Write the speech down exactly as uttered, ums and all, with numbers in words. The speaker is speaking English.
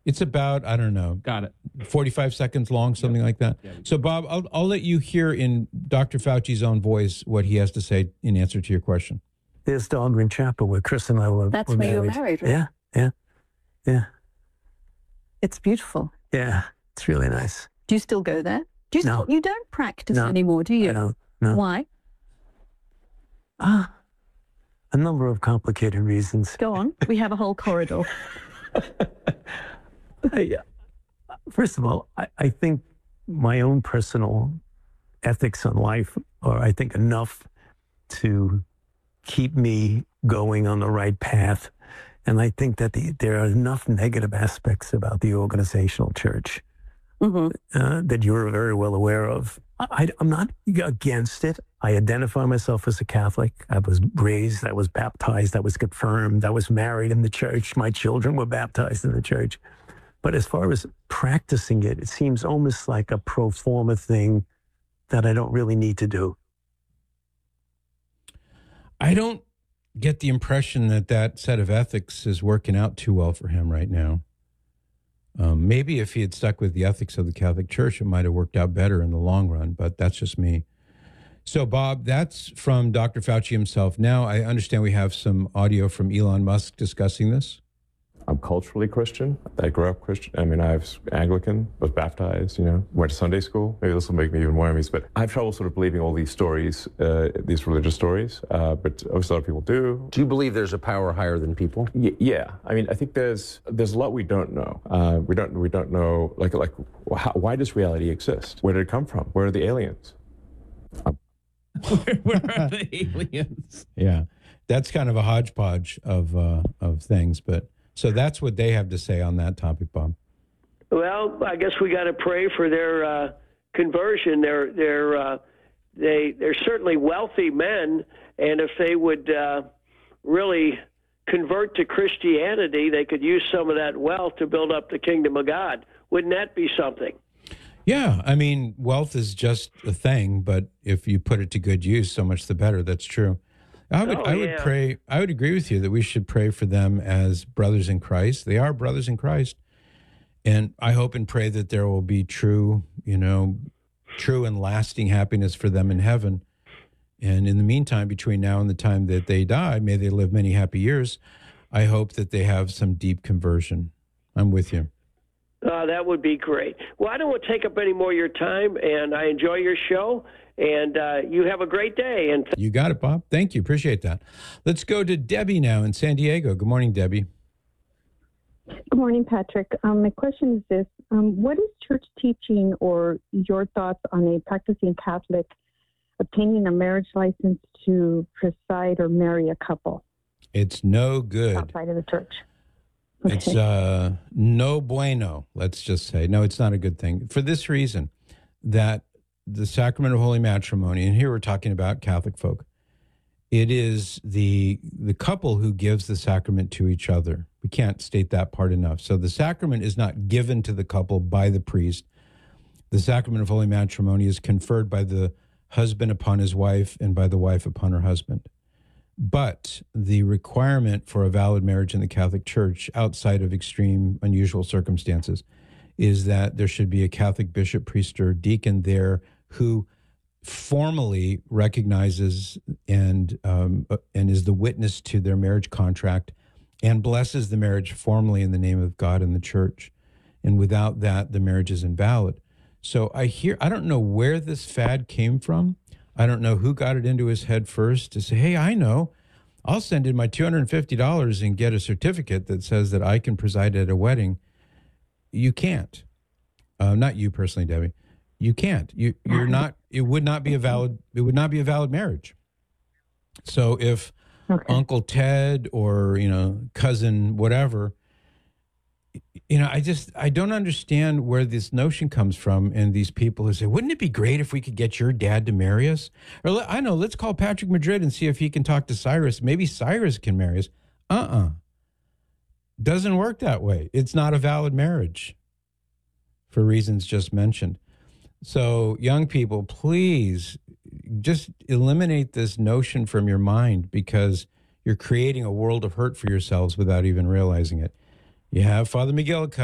It's about, I don't know. Got it. forty-five seconds long, something yep. like that. Yeah, so, Bob, I'll, I'll let you hear in Doctor Fauci's own voice what he has to say in answer to your question. There's Dahlgren Chapel where Chris and I were That's were where married. you were married, right? Yeah, yeah, yeah. It's beautiful. Yeah, it's really nice. Do you still go there? Do you, no. still, you don't practice no. anymore, do you? I don't, no. Why? Ah, a number of complicated reasons. Go on. We have a whole corridor. I, first of all, I, I think my own personal ethics on life are, I think, enough to keep me going on the right path. And I think that the, there are enough negative aspects about the organizational church mm-hmm. uh, that you're very well aware of. I, I'm not against it. I identify myself as a Catholic. I was raised, I was baptized, I was confirmed, I was married in the church. My children were baptized in the church. But as far as practicing it, it seems almost like a pro forma thing that I don't really need to do. I don't get the impression that that set of ethics is working out too well for him right now. Um, maybe if he had stuck with the ethics of the Catholic Church, it might have worked out better in the long run, but that's just me. So, Bob, that's from Doctor Fauci himself. Now, I understand we have some audio from Elon Musk discussing this. I'm culturally Christian. I grew up Christian. I mean, I was Anglican, was baptized, you know, went to Sunday school. Maybe this will make me even more enemies, but I have trouble sort of believing all these stories, uh, these religious stories, uh, but obviously a lot of people do. Do you believe there's a power higher than people? Y- yeah. I mean, I think there's there's a lot we don't know. Uh, we don't we don't know, like, like how, why does reality exist? Where did it come from? Where are the aliens? Um, where, where are the aliens? Yeah, that's kind of a hodgepodge of uh, of things, but... So that's what they have to say on that topic, Bob. Well, I guess we got to pray for their uh, conversion. They're they're uh, they they're certainly wealthy men, and if they would uh, really convert to Christianity, they could use some of that wealth to build up the kingdom of God. Wouldn't that be something? Yeah, I mean, wealth is just a thing, but if you put it to good use, so much the better. That's true. I would, oh, I would yeah. pray. I would agree with you that we should pray for them as brothers in Christ. They are brothers in Christ, and I hope and pray that there will be true, you know, true and lasting happiness for them in heaven. And in the meantime, between now and the time that they die, may they live many happy years. I hope that they have some deep conversion. I'm with you. Uh, that would be great. Well, I don't want to take up any more of your time, and I enjoy your show. And uh, you have a great day. And th- you got it, Bob. Thank you. Appreciate that. Let's go to Debbie now in San Diego. Good morning, Debbie. Good morning, Patrick. Um, my question is this. Um, what is church teaching or your thoughts on a practicing Catholic obtaining a marriage license to preside or marry a couple? It's no good. Outside of the church. Okay. It's uh, no bueno, let's just say. No, it's not a good thing. For this reason, that the sacrament of holy matrimony, and here we're talking about Catholic folk, it is the the couple who gives the sacrament to each other. We can't state that part enough. So the sacrament is not given to the couple by the priest. The sacrament of holy matrimony is conferred by the husband upon his wife and by the wife upon her husband. But the requirement for a valid marriage in the Catholic Church, outside of extreme, unusual circumstances, is that there should be a Catholic bishop, priest, or deacon there who formally recognizes and um, and is the witness to their marriage contract and blesses the marriage formally in the name of God and the church. And without that, the marriage is invalid. So I hear, I don't know where this fad came from. I don't know who got it into his head first to say, hey, I know, I'll send in my two hundred fifty dollars and get a certificate that says that I can preside at a wedding. You can't. Uh, not you personally, Debbie. You can't. You, you're not. It would not be a valid. It would not be a valid marriage. So if okay. Uncle Ted or you know cousin whatever, you know, I just I don't understand where this notion comes from. And these people who say, "Wouldn't it be great if we could get your dad to marry us?" Or I know, let's call Patrick Madrid and see if he can talk to Cyrus. Maybe Cyrus can marry us. Uh-uh. Doesn't work that way. It's not a valid marriage for reasons just mentioned. So young people, please just eliminate this notion from your mind because you're creating a world of hurt for yourselves without even realizing it. You have Father McGillicuddy